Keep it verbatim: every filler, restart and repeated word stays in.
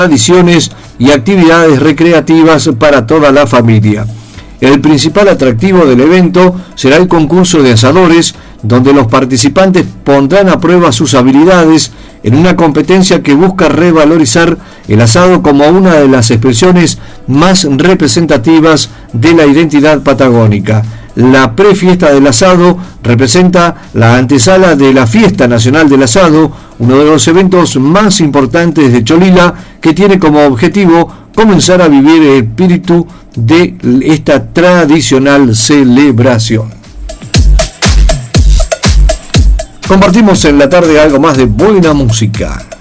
tradiciones y actividades recreativas para toda la familia. El principal atractivo del evento será el concurso de asadores, donde los participantes pondrán a prueba sus habilidades en una competencia que busca revalorizar el asado como una de las expresiones más representativas de la identidad patagónica. La prefiesta del asado representa la antesala de la Fiesta Nacional del Asado, uno de los eventos más importantes de Cholila, que tiene como objetivo comenzar a vivir el espíritu de esta tradicional celebración. Compartimos en la tarde algo más de buena música.